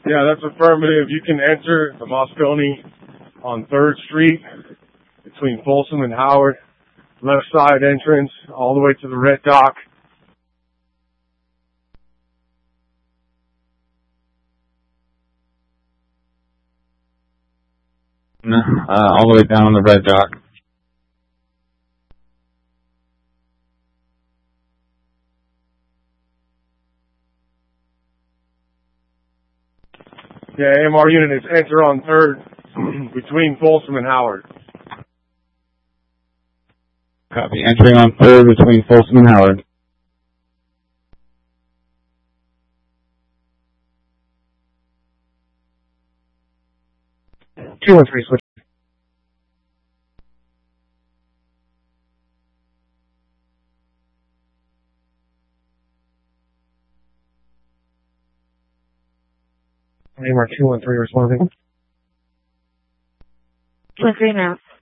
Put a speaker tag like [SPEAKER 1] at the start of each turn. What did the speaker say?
[SPEAKER 1] Yeah, that's affirmative. You can enter the Moscone on 3rd Street between Folsom and Howard. Left side entrance all the way to the Red Dock.
[SPEAKER 2] All the way down the Red Dock.
[SPEAKER 1] Yeah, AMR unit is enter on 3rd between Folsom and Howard.
[SPEAKER 2] Copy. Entering on 3rd between Folsom and Howard.
[SPEAKER 1] Two and 3 switch. AMR 213 responding.
[SPEAKER 3] 213 now.